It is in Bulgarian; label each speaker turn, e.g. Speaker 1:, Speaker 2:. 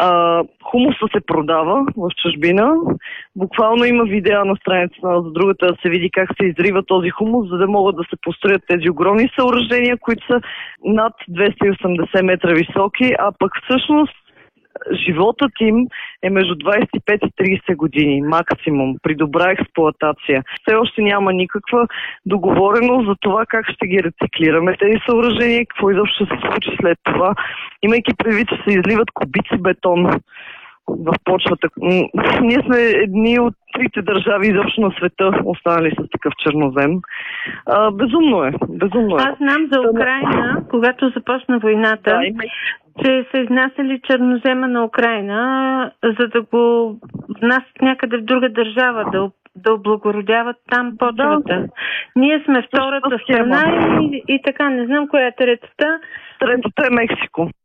Speaker 1: Хумуса се продава в чужбина. Буквално има видеа на страницата на другата да се види как се изрива този хумус, за да могат да се построят тези огромни съоръжения, които са над 280 метра високи, а пък всъщност животът им е между 25 и 30 години максимум при добра експлоатация. Все още няма никаква договореност за това как ще ги рециклираме тези съоръжения и какво изобщо ще се случи след това, имайки предвид, че се изливат кубици бетон в почвата. Ние сме едни от трите държави изобщо на света, останали с такъв чернозем. Безумно е.
Speaker 2: Аз знам за Украйна, когато започна войната, че са изнасяли чернозема на Украйна, за да го внасят някъде в друга държава, да облагородяват там почвата. Да. Ние сме втората страна и така, не знам коя е третата.
Speaker 1: Третата е Мексико.